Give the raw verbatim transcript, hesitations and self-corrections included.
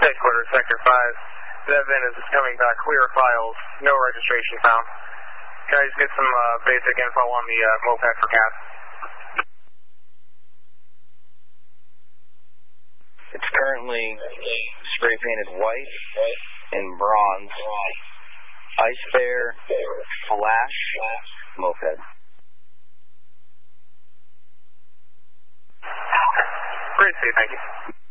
Headquarters, Sector five. That VIN is coming back clear files, no registration found. Can I just get some uh, basic info on the uh, moped for cat? It's currently spray painted white and bronze. Ice Bear Flash moped. Great to see you, thank you.